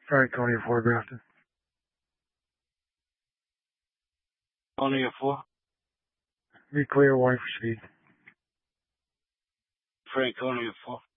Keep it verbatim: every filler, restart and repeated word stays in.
Franconia four, Grafton. Franconia four. Be clear, one for speed. Franconia four.